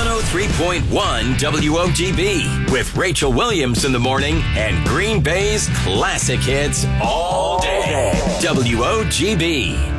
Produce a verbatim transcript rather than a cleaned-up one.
one oh three point one W O G B with Rachel Williams in the morning and Green Bay's classic hits all day. W O G B.